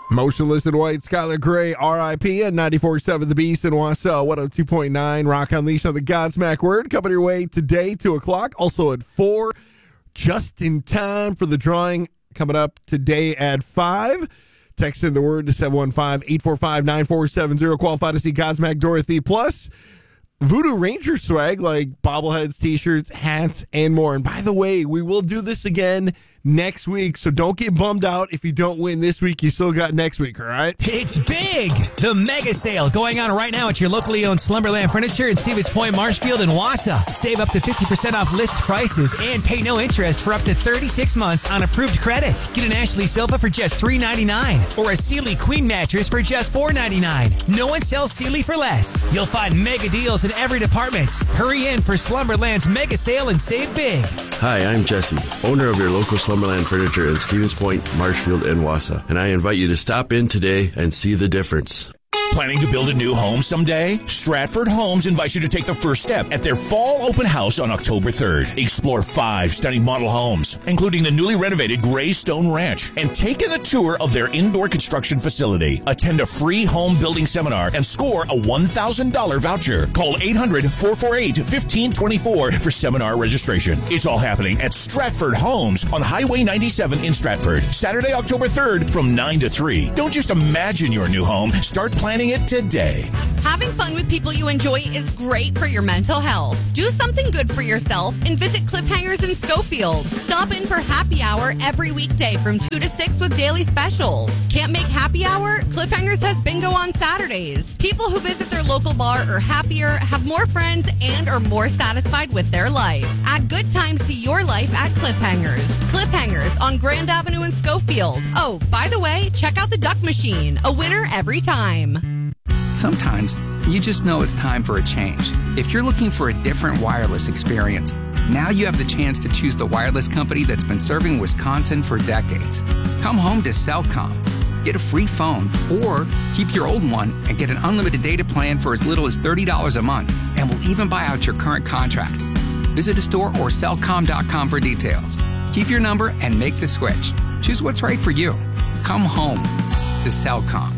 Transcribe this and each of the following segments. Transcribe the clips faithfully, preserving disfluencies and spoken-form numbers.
Motionless in White, Skylar Gray, R I P at ninety-four point seven The Beast in Wausau, one oh two point nine Rock Unleashed on the Godsmack Word. Coming your way today, two o'clock. Also at four, just in time for the drawing coming up today at five. Text in the word to seven one five, eight four five, nine four seven zero. Qualify to see Godsmack Dorothy. Plus, Voodoo Ranger swag like bobbleheads, t-shirts, hats, and more. And by the way, we will do this again next week, so don't get bummed out if you don't win this week. You still got next week, all right? It's big! The mega sale going on right now at your locally owned Slumberland Furniture in Stevens Point, Marshfield, and Wausau. Save up to fifty percent off list prices and pay no interest for up to thirty-six months on approved credit. Get an Ashley sofa for just three ninety-nine or a Sealy Queen mattress for just four ninety-nine. No one sells Sealy for less. You'll find mega deals in every department. Hurry in for Slumberland's mega sale and save big. Hi, I'm Jesse, owner of your local Slumberland Furniture in Stevens Point, Marshfield, and Wausau, and I invite you to stop in today and see the difference. Planning to build a new home someday? Stratford Homes invites you to take the first step at their fall open house on October third. Explore five stunning model homes, including the newly renovated Greystone Ranch, and take in the tour of their indoor construction facility. Attend a free home building seminar and score a one thousand dollars voucher. Call eight hundred, four four eight, one five two four for seminar registration. It's all happening at Stratford Homes on Highway ninety-seven in Stratford. Saturday, October third from nine to three. Don't just imagine your new home. Start planning it today. Having fun with people you enjoy is great for your mental health. Do something good for yourself and visit Cliffhangers in Schofield. Stop in for happy hour every weekday from two to six with daily specials. Can't make happy hour? Cliffhangers has bingo on Saturdays. People who visit their local bar are happier, have more friends, and are more satisfied with their life. Add good times to your life at Cliffhangers. Cliffhangers on Grand Avenue in Schofield. Oh, by the way, check out the Duck Machine. A winner every time. Sometimes you just know it's time for a change. If you're looking for a different wireless experience, now you have the chance to choose the wireless company that's been serving Wisconsin for decades. Come home to Cellcom. Get a free phone or keep your old one and get an unlimited data plan for as little as thirty dollars a month, and we'll even buy out your current contract. Visit a store or cellcom dot com for details. Keep your number and make the switch. Choose what's right for you. Come home to Cellcom.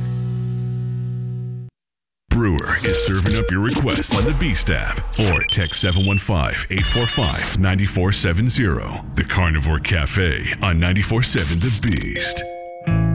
Brewer is serving up your requests on the Beast app or text seven one five, eight four five, nine four seven zero. The Carnivore Cafe on ninety-four point seven The Beast.